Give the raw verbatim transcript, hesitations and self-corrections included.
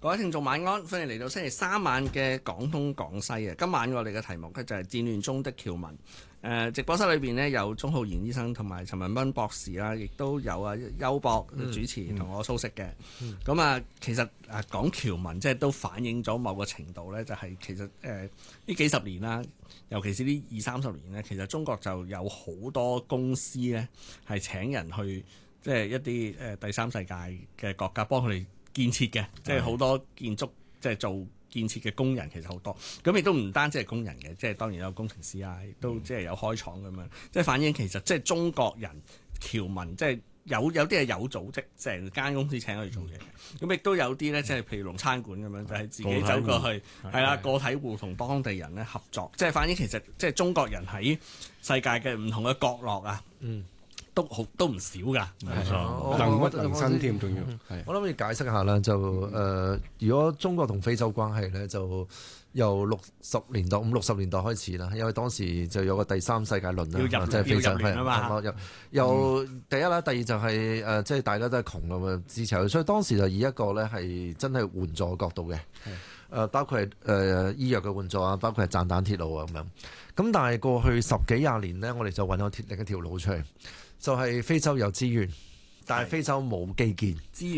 各位聽眾晚安，歡迎嚟到星期三晚嘅廣東廣西啊！今晚我哋嘅題目咧就係戰亂中的僑民。誒、呃，直播室裏邊呢，有鍾浩然醫生同埋陳文彬博士啦，亦都有啊邱博主持同我蘇軾嘅。咁啊、嗯，其實啊講僑民即係都反映咗某個程度咧，就係、是、其實誒呢、呃、幾十年啦，尤其是呢二三十年咧，其實中國就有好多公司咧係請人去即係一啲誒、呃、第三世界嘅國家幫佢哋建設嘅，即係好多建築，即係做建設嘅工人其實好多，咁亦都唔單止係工人嘅，即係當然有工程師啊，亦都即係有開廠咁樣，即係反映其實即係中國人僑民，即係有有啲係有組織，成間公司請佢做嘢嘅，咁亦都有啲咧，即係譬如農餐館咁樣，就係、是、自己走過去，係啦，個體戶同當地人咧合作，即係反映其實即係中國人喺世界嘅唔同嘅角落啊。嗯。都好都唔少㗎， 冇錯，能屈能伸添，仲要。 我諗要解釋下啦，就誒、呃，如果中國同非洲關係咧，就由六十年代五六十年代開始啦，因為當時就有個第三世界論啦，即係非洲係嘛，又又第一啦，第二就係、是、誒，即、呃、係大家都係窮咁啊，支持佢，所以當時就以一個咧係真係援助角度嘅，誒、呃，包括係誒、呃、醫藥嘅援助啊，包括係炸彈鐵路啊咁樣。咁但係過去十幾廿年咧，我哋就揾咗另一條路出嚟。就係非洲有資源，但係非洲冇基建。